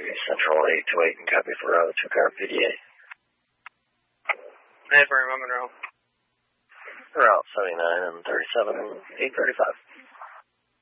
Central 828 and copy for Route 2 car PDA. Maybury, Monroe. Route 79 and 37, 835.